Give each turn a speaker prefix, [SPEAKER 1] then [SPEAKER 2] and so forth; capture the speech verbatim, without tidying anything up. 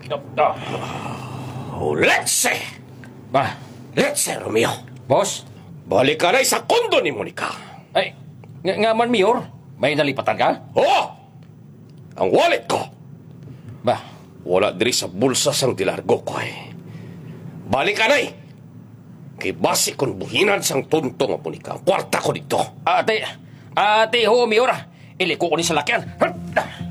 [SPEAKER 1] Oh, let's say,
[SPEAKER 2] Ba,
[SPEAKER 1] let's say, Romeo.
[SPEAKER 2] boss?
[SPEAKER 1] Balik ka na sa kondo ni Monica.
[SPEAKER 2] Ay, nga, nga man, Mayor. May nalipatan ka?
[SPEAKER 1] Oo! Ang wallet ko,
[SPEAKER 2] Ba,
[SPEAKER 1] wala diri sa bulsa sang dilargo ko eh. Balik ka na eh. Kay basi kung buhinan sang tunto nga Monica. Ang kwarta ko dito.
[SPEAKER 2] ate, ate ho, Mayor. Iliko ko ni sa lakyan.